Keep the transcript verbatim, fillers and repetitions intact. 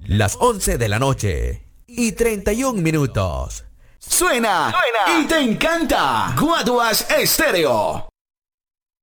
Las once de la noche y treinta y un minutos. Suena, Suena y te encanta. Guaduas Estéreo.